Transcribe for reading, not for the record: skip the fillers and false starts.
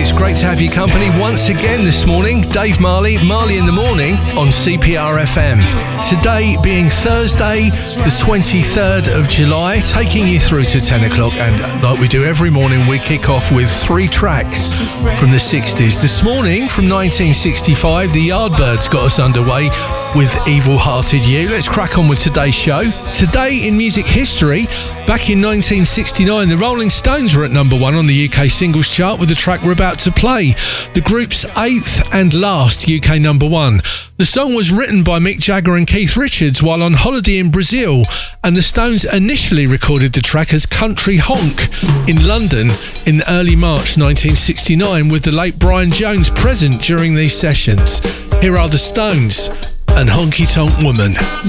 It's great to have your company once again this morning. Dave Marley, Marley in the Morning on CPR FM. Today being Thursday, the 23rd of July, taking you through to 10 o'clock. And like we do every morning, we kick off with 3 tracks from the 60s. This morning, from 1965, the Yardbirds got us underway with Evil Hearted You. Let's crack on with today's show. Today in music history, back in 1969, the Rolling Stones were at number 1 on the UK singles chart with the track we're about to play, the group's 8th and last UK number 1. The song was written by Mick Jagger and Keith Richards while on holiday in Brazil, and the Stones initially recorded the track as Country Honk in London in early March 1969, with the late Brian Jones present during these sessions. Here are the Stones and Honky Tonk Woman.